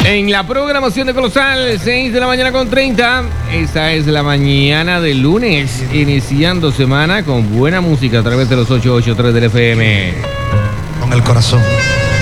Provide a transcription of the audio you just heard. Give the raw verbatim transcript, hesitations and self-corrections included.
En la programación de Colosal, seis de la mañana con treinta. Esa es la mañana del lunes, iniciando semana con buena música a través de los ochocientos ochenta y tres del F M. Con el corazón.